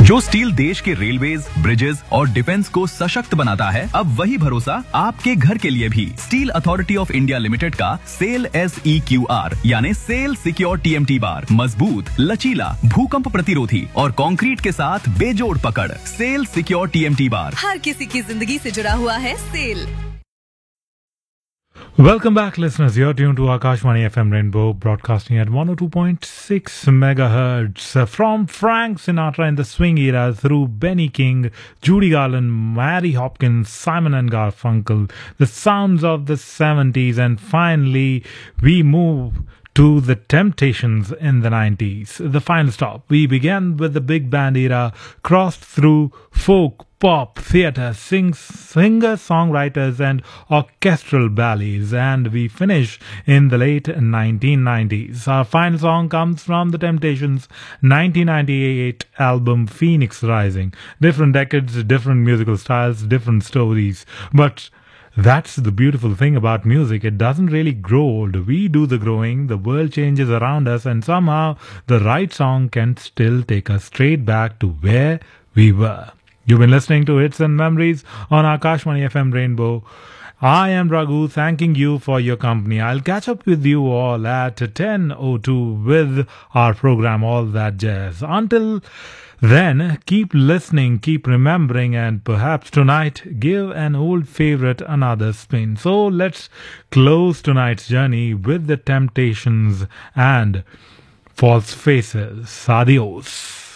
जो स्टील देश के रेलवेज, ब्रिजेस और डिफेंस को सशक्त बनाता है, अब वही भरोसा आपके घर के लिए भी। Steel authority of India limited का सेल SEQR यानी सेल सिक्योर TMT बार मजबूत, लचीला, भूकंप प्रतिरोधी और कंक्रीट के साथ बेजोड़ पकड़। सेल सिक्योर TMT बार हर किसी की जिंदगी से जुड़ा हुआ है cell. Welcome back, listeners. You're tuned to Akashvani FM Rainbow, broadcasting at 102.6 megahertz. From Frank Sinatra in the swing era through Benny King, Judy Garland, Mary Hopkins, Simon and Garfunkel, the sounds of the 70s, and finally we move to the Temptations in the 90s. The final stop. We began with the big band era, crossed through folk, pop, theatre, singers, songwriters and orchestral ballets, and we finish in the late 1990s. Our final song comes from the Temptations' 1998 album Phoenix Rising. Different decades, different musical styles, different stories, but that's the beautiful thing about music. It doesn't really grow old. We do the growing, the world changes around us, and somehow the right song can still take us straight back to where we were. You've been listening to Hits and Memories on Akashvani FM Rainbow. I am Raghu, thanking you for your company. I'll catch up with you all at 10:02 with our program All That Jazz. Until then, keep listening, keep remembering, and perhaps tonight give an old favorite another spin. So let's close tonight's journey with the Temptations and False Faces. Adios.